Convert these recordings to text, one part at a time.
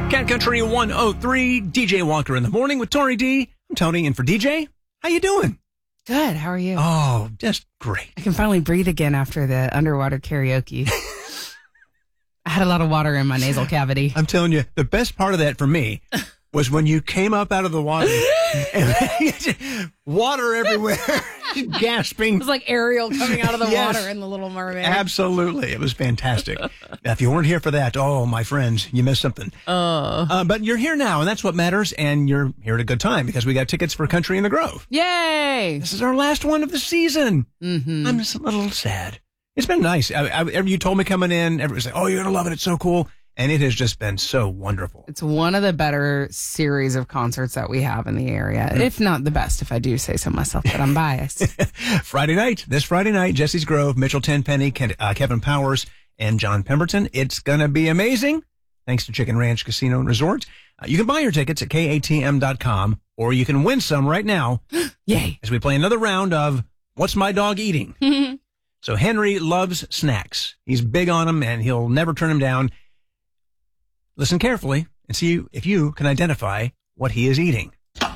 Cat Country 103, DJ Walker in the morning with Tori D. I'm Tony in for DJ. How you doing? Good. How are you? Oh, just great. I can finally breathe again after the underwater karaoke. I had a lot of water in my nasal cavity. I'm telling you, the best part of that for me was when you came up out of the water and water everywhere, gasping. It was like Ariel coming out of the Yes. water in The Little Mermaid. Absolutely. It was fantastic. Now, if you weren't here for that, oh, my friends, you missed something. But you're here now, and that's what matters, and you're here at a good time because we got tickets for Country in the Grove. Yay! This is our last one of the season. Mm-hmm. I'm just a little sad. It's been nice. You told me coming in, everyone's like, oh, you're going to love it. It's so cool. And it has just been so wonderful. It's one of the better series of concerts that we have in the area, if not the best, if I do say so myself, but I'm biased. This Friday night, Jesse's Grove, Mitchell Tenpenny, Kevin Powers, and John Pemberton. It's going to be amazing. Thanks to Chicken Ranch Casino and Resort. You can buy your tickets at katm.com, or you can win some right now. Yay. As we play another round of What's My Dog Eating? So Henry loves snacks. He's big on them, and he'll never turn them down. Listen carefully and see if you can identify what he is eating.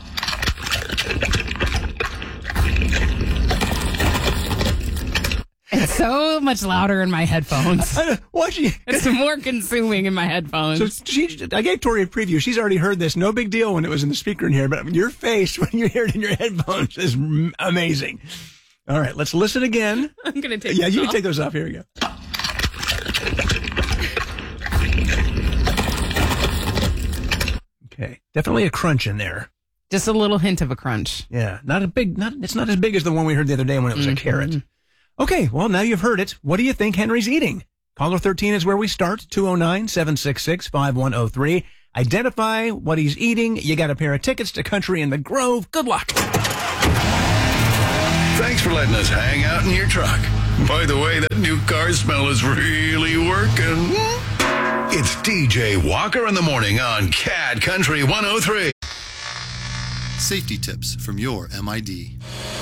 It's so much louder in my headphones. It's more consuming in my headphones. So I gave Tori a preview. She's already heard this. No big deal when it was in the speaker in here, but your face when you hear it in your headphones is amazing. All right, let's listen again. I'm going to take you can take those off. Here we go. Okay, definitely a crunch in there. Just a little hint of a crunch. Yeah, it's not as big as the one we heard the other day when it was a carrot. Okay, well, now you've heard it. What do you think Henry's eating? Caller 13 is where we start, 209-766-5103. Identify what he's eating. You got a pair of tickets to Country in the Grove. Good luck. Thanks for letting us hang out in your truck. By the way, that new car smell is really working. It's DJ Walker in the morning on Cat Country 103. Safety tips from your MID.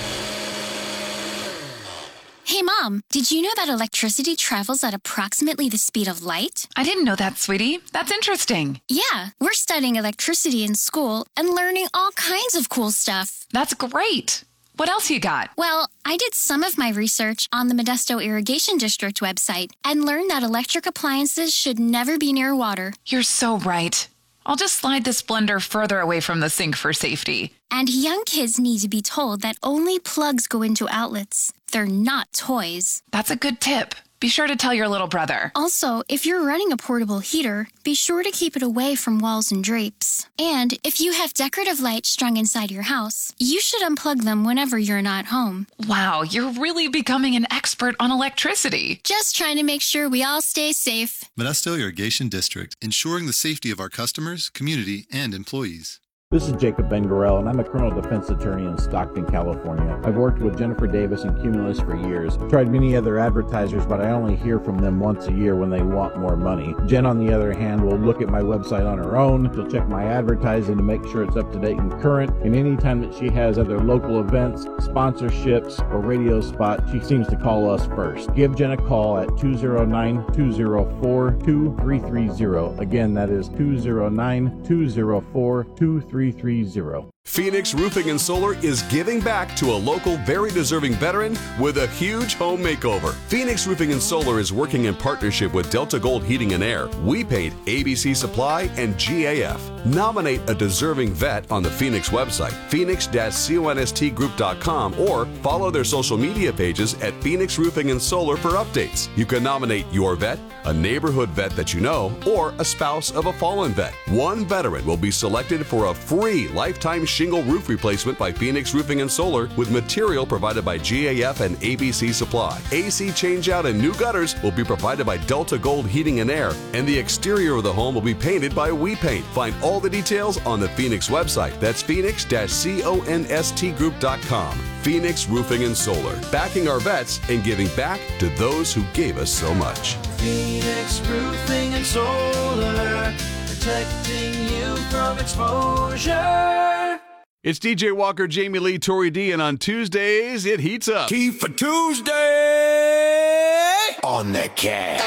Hey, Mom, did you know that electricity travels at approximately the speed of light? I didn't know that, sweetie. That's interesting. Yeah, we're studying electricity in school and learning all kinds of cool stuff. That's great. What else you got? Well, I did some of my research on the Modesto Irrigation District website and learned that electric appliances should never be near water. You're so right. I'll just slide this blender further away from the sink for safety. And young kids need to be told that only plugs go into outlets. They're not toys. That's a good tip. Be sure to tell your little brother. Also, if you're running a portable heater, be sure to keep it away from walls and drapes. And if you have decorative lights strung inside your house, you should unplug them whenever you're not home. Wow, you're really becoming an expert on electricity. Just trying to make sure we all stay safe. Modesto Irrigation District, ensuring the safety of our customers, community, and employees. This is Jacob Ben-Gorel, and I'm a criminal defense attorney in Stockton, California. I've worked with Jennifer Davis and Cumulus for years. I've tried many other advertisers, but I only hear from them once a year when they want more money. Jen, on the other hand, will look at my website on her own. She'll check my advertising to make sure it's up to date and current. And anytime that she has other local events, sponsorships, or radio spots, she seems to call us first. Give Jen a call at 209-204-2330. Again, that is 209-204-2330. Phoenix Roofing and Solar is giving back to a local, very deserving veteran with a huge home makeover. Phoenix Roofing and Solar is working in partnership with Delta Gold Heating and Air, We Paint, ABC Supply, and GAF. Nominate a deserving vet on the Phoenix website, phoenix-constgroup.com, or follow their social media pages at Phoenix Roofing and Solar for updates. You can nominate your vet, a neighborhood vet that you know, or a spouse of a fallen vet. One veteran will be selected for a free lifetime shingle roof replacement by Phoenix Roofing and Solar with material provided by GAF and ABC Supply. AC changeout and new gutters will be provided by Delta Gold Heating and Air, and the exterior of the home will be painted by We Paint. Find all the details on the Phoenix website. That's phoenix-constgroup.com. Phoenix Roofing and Solar, backing our vets and giving back to those who gave us so much. Phoenix Roofing and Solar, protecting you from exposure. It's DJ Walker, Jamie Lee, Tori D, and on Tuesdays, it heats up. Key for Tuesday on the Cat.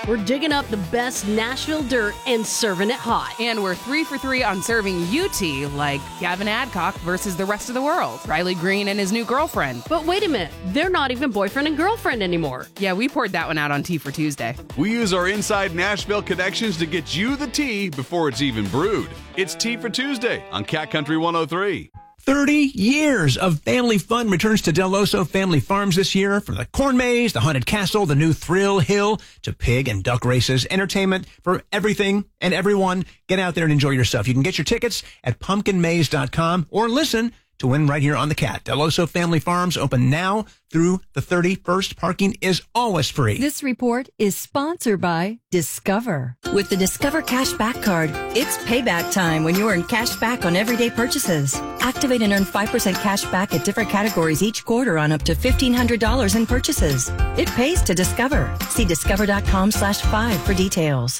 We're digging up the best Nashville dirt and serving it hot. And we're 3 for 3 on serving UT, like Gavin Adcock versus the rest of the world, Riley Green and his new girlfriend. But wait a minute, they're not even boyfriend and girlfriend anymore. Yeah, we poured that one out on Tea for Tuesday. We use our inside Nashville connections to get you the tea before it's even brewed. It's Tea for Tuesday on Cat Country 103. 30 years of family fun returns to Del Oso Family Farms this year. From the corn maze, the haunted castle, the new Thrill Hill, to pig and duck races, entertainment for everything and everyone. Get out there and enjoy yourself. You can get your tickets at pumpkinmaze.com or listen to win right here on the Cat. Del Oso Family Farms open now through the 31st. Parking is always free. This report is sponsored by Discover. With the Discover Cashback Card, it's payback time when you earn cash back on everyday purchases. Activate and earn 5% cash back at different categories each quarter on up to $1,500 in purchases. It pays to Discover. See discover.com/5 for details.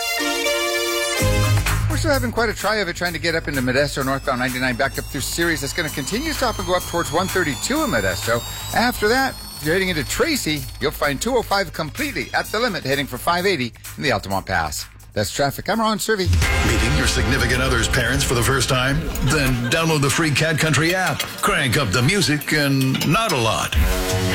We're still having quite a try of it trying to get up into Modesto, northbound 99, back up through Ceres. That's going to continue to stop and go up towards 132 in Modesto. After that, if you're heading into Tracy, you'll find 205 completely at the limit, heading for 580 in the Altamont Pass. That's traffic. I'm Ron Servey. Meeting your significant other's parents for the first time? Then download the free Cat Country app, crank up the music, and not a lot.